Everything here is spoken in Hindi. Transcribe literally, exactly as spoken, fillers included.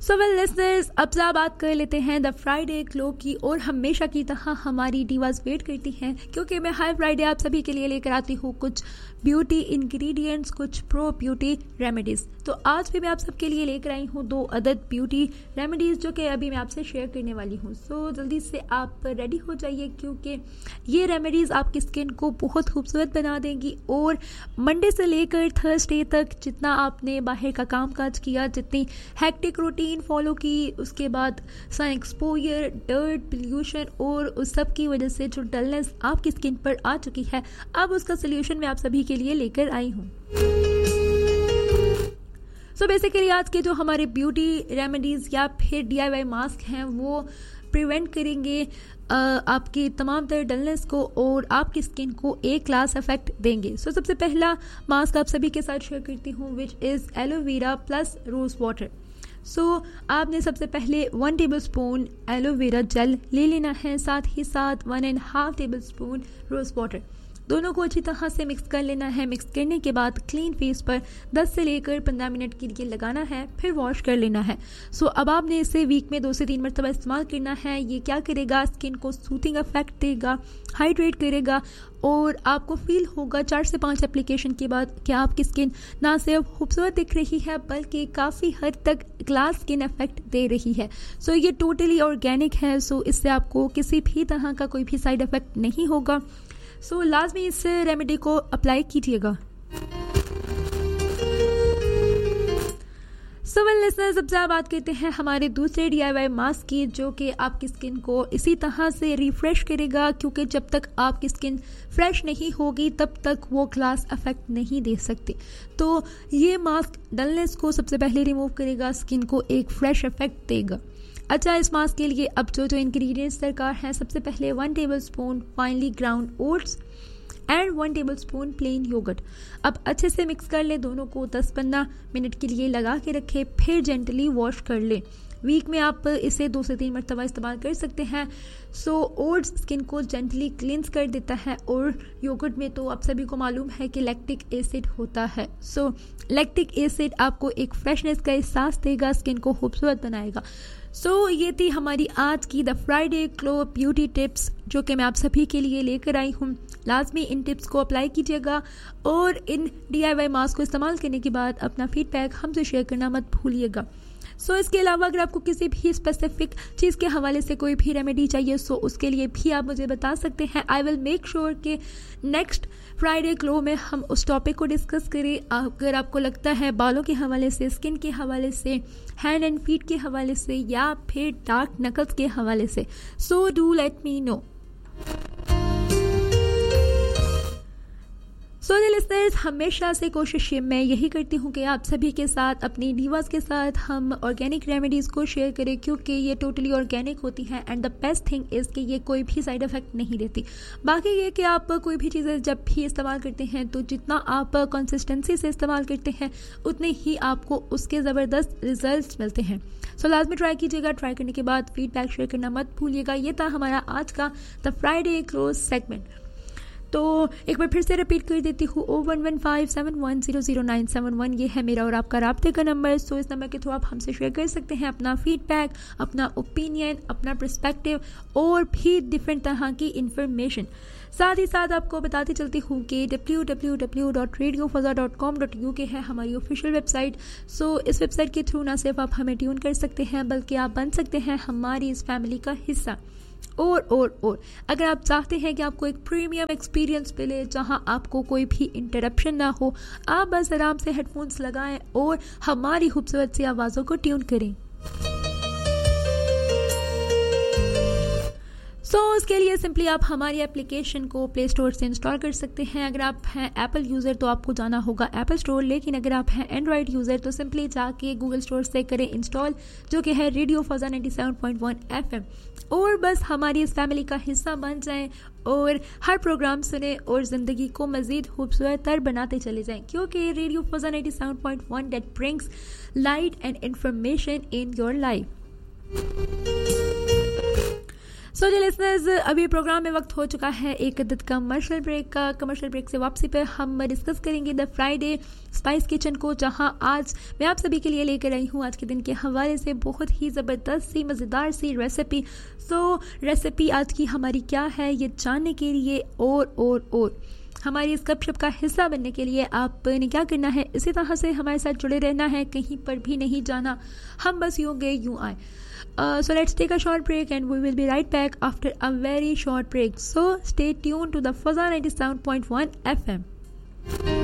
सो वेल लिसनर्स, अब से बात कर लेते हैं द फ्राइडे ग्लो की। और हमेशा की तरह हमारी डिवास वेट करती हैं क्योंकि मैं हर फ्राइडे आप सभी के लिए लेकर आती हूँ कुछ ब्यूटी इंग्रेडिएंट्स, कुछ प्रो ब्यूटी रेमेडीज। तो आज भी मैं आप सबके लिए लेकर आई हूँ दो अदद ब्यूटी रेमेडीज जो कि अभी मैं आपसे शेयर करने वाली हूँ। सो so, जल्दी से आप रेडी हो जाइए क्योंकि ये रेमेडीज आपकी स्किन को बहुत खूबसूरत बना देंगी। और मंडे से लेकर थर्सडे तक जितना आपने बाहर का काम काज किया, जितनी हेक्टिक रूटीन फॉलो की, उसके बाद सन एक्सपोजर, डर्ट, पोल्यूशन और उस सब की वजह से जो डलनेस आपकी स्किन पर आ चुकी है, अब उसका सोल्यूशन मैं आप सभी के लिए लेकर आई हूँ। सो बेसिकली आज के जो हमारे ब्यूटी रेमेडीज या फिर डीआईवाई मास्क हैं वो प्रिवेंट करेंगे आ, आपकी तमाम तरह डलनेस को और आपकी स्किन को एक क्लास इफेक्ट देंगे। सो so, सबसे पहला मास्क आप सभी के साथ शेयर करती हूँ which is aloe vera plus rose water. So so, आपने सबसे पहले one table spoon aloe vera gel ले लेना है, साथ ही साथ one and half table spoon rose water. दोनों को अच्छी तरह से मिक्स कर लेना है। मिक्स करने के बाद क्लीन फेस पर दस से लेकर पंद्रह मिनट के लिए लगाना है, फिर वॉश कर लेना है। सो so, अब आपने इसे वीक में दो से तीन मरतबा इस्तेमाल करना है। ये क्या करेगा, स्किन को सूथिंग इफेक्ट देगा, हाइड्रेट करेगा और आपको फील होगा चार से पाँच एप्लीकेशन के बाद कि आपकी स्किन ना सिर्फ खूबसूरत दिख रही है बल्कि काफ़ी हद तक ग्लास स्किन इफेक्ट दे रही है। सो so, ये टोटली ऑर्गेनिक है। सो so, इससे आपको किसी भी तरह का कोई भी साइड इफेक्ट नहीं होगा। सो so, लाजमी इस रेमेडी को अप्लाई कीजिएगा। सो वेल लिसनर्स, अब से बात करते हैं हमारे दूसरे डीआईवाई मास्क की जो कि आपकी स्किन को इसी तरह से रिफ्रेश करेगा क्योंकि जब तक आपकी स्किन फ्रेश नहीं होगी तब तक वो ग्लास इफेक्ट नहीं दे सकती। तो ये मास्क डलनेस को सबसे पहले रिमूव करेगा, स्किन को एक फ्रेश इफेक्ट देगा। अच्छा, इस मास्क के लिए अब जो जो इंग्रेडिएंट्स दरकार हैं, सबसे पहले one table spoon finally ground oats and one table spoon plane yogurt. अब अच्छे से मिक्स कर ले दोनों को, दस पंद्रह मिनट के लिए लगा के रखें, फिर जेंटली वॉश कर ले। वीक में आप इसे दो से तीन मरतबा इस्तेमाल कर सकते हैं। सो ओट्स स्किन को जेंटली क्लींस कर देता है और योगर्ट में तो आप सभी को मालूम है कि लैक्टिक एसिड होता है। सो लैक्टिक एसिड आपको एक फ्रेशनेस का एहसास देगा, स्किन को खूबसूरत बनाएगा। सो so, ये थी हमारी आज की the Friday glow beauty tips जो कि मैं आप सभी के लिए लेकर आई हूँ। लाजमी इन टिप्स को अप्लाई कीजिएगा और इन डीआईवाई मास्क को इस्तेमाल करने के बाद अपना फीडबैक हमसे शेयर करना मत भूलिएगा। सो so, इसके अलावा अगर आपको किसी भी स्पेसिफिक चीज़ के हवाले से कोई भी रेमेडी चाहिए सो so उसके लिए भी आप मुझे बता सकते हैं। आई विल मेक श्योर कि नेक्स्ट फ्राइडे ग्लो में हम उस टॉपिक को डिस्कस करें। अगर आपको लगता है बालों के हवाले से, स्किन के हवाले से, हैंड एंड फीट के हवाले से या फिर डार्क नकल्स के हवाले से, so do let me know. So so, listeners, हमेशा से कोशिश मैं यही करती हूँ कि आप सभी के साथ, अपनी डिवास के साथ हम ऑर्गेनिक रेमेडीज़ को शेयर करें क्योंकि ये टोटली ऑर्गेनिक होती हैं and the best thing is कि ये कोई भी साइड इफ़ेक्ट नहीं देती। बाकी ये कि आप कोई भी चीज़ें जब भी इस्तेमाल करते हैं तो जितना आप कंसिस्टेंसी से इस्तेमाल करते हैं उतने ही आपको उसके ज़बरदस्त रिजल्ट मिलते हैं। सो so, लाजमी ट्राई कीजिएगा। ट्राई करने के बाद फीडबैक शेयर करना मत भूलिएगा। ये था हमारा आज का द फ्राइडे क्लोज सेगमेंट। तो एक बार फिर से रिपीट कर देती हूँ, ओ one one five seven one zero zero nine seven one ये है मेरा और आपका राब्ते का नंबर। सो इस नंबर के थ्रू आप हमसे शेयर कर सकते हैं अपना फीडबैक, अपना ओपिनियन, अपना पर्सपेक्टिव और भी डिफरेंट तरह की इंफॉर्मेशन। साथ ही साथ आपको बताती चलती हूँ कि W W W dot radio फज़ा dot com dot U के है हमारी ऑफिशियल वेबसाइट। सो इस वेबसाइट के थ्रू ना सिर्फ आप हमें ट्यून कर सकते हैं बल्कि आप बन सकते हैं हमारी इस फैमिली का हिस्सा। और और और अगर आप चाहते हैं कि आपको एक प्रीमियम एक्सपीरियंस मिले जहां आपको कोई भी इंटरप्शन ना हो, आप बस आराम से हेडफोन्स लगाएं और हमारी खूबसूरत सी आवाज़ों को ट्यून करें। सो so, उसके लिए सिंपली आप हमारी एप्लीकेशन को प्ले स्टोर से इंस्टॉल कर सकते हैं। अगर आप हैं एप्पल यूज़र तो आपको जाना होगा एप्पल स्टोर, लेकिन अगर आप हैं एंड्रॉयड यूज़र तो सिंपली जाके गूगल स्टोर से करें इंस्टॉल, जो कि है radio फज़ा ninety seven point one FM, और बस हमारी इस फैमिली का हिस्सा बन जाएं और हर प्रोग्राम सुने और ज़िंदगी को मज़ीद खूबसूरत तर बनाते चले जाएं क्योंकि radio फज़ा ninety seven point one that brings light and information in your life. So ji listeners, अभी प्रोग्राम में वक्त हो चुका है एक अदद कमर्शियल ब्रेक का। कमर्शियल ब्रेक से वापसी पे हम डिस्कस करेंगे द फ्राइडे स्पाइस किचन को, जहां आज मैं आप सभी के लिए लेकर आई हूं आज के दिन के हवाले से बहुत ही ज़बरदस्त सी मज़ेदार सी रेसिपी। सो रेसिपी आज की हमारी क्या है ये जानने के लिए और और और हमारी इस गपशप का हिस्सा बनने के लिए आपने क्या करना है, इसी तरह से हमारे साथ जुड़े रहना है, कहीं पर भी नहीं जाना। हम बस यूं गए यूं आए। Uh, so let's take a short break and we will be right back after a very short break. So stay tuned to the Fazza ninety-seven point one F M.